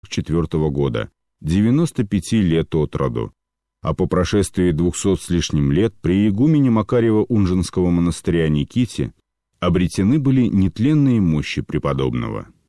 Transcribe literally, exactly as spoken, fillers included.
четвёртого года, девяноста пяти лет от роду, а по прошествии двухсот с лишним лет при игумене Макарьева-Унжинского монастыря Никите обретены были нетленные мощи преподобного.